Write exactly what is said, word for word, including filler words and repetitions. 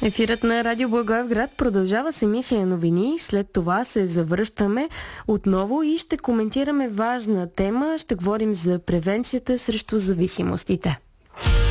Ефирът на Радио Благоевград продължава с емисия новини. След това се завръщаме отново и ще коментираме важна тема. Ще говорим за превенцията срещу зависимостите.